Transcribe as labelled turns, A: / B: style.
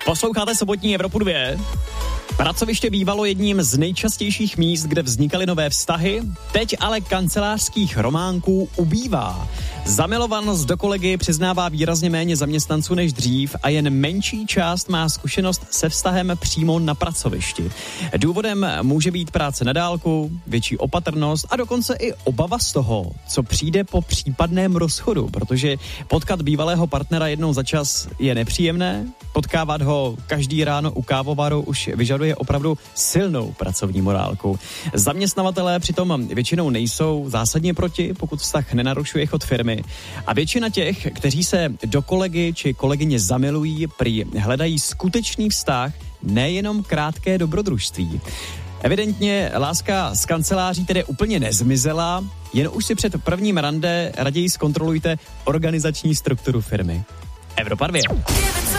A: Posloucháte sobotní Evropu 2. Pracoviště bývalo jedním z nejčastějších míst, kde vznikaly nové vztahy, teď ale kancelářských románků ubývá. Zamilovanost do kolegy přiznává výrazně méně zaměstnanců než dřív a jen menší část má zkušenost se vztahem přímo na pracovišti. Důvodem může být práce na dálku, větší opatrnost a dokonce i obava z toho, co přijde po případném rozchodu, protože potkat bývalého partnera jednou za čas je nepříjemné, potkávat ho každý ráno u kávovaru už vyžaduje opravdu silnou pracovní morálku. Zaměstnavatelé přitom většinou nejsou zásadně proti, pokud vztah nenarušuje chod firmy. A většina těch, kteří se do kolegy či kolegyně zamilují, prý hledají skutečný vztah, nejenom krátké dobrodružství. Evidentně láska z kanceláří tedy úplně nezmizela, jen už si před prvním rande raději zkontrolujte organizační strukturu firmy. Evropa 2.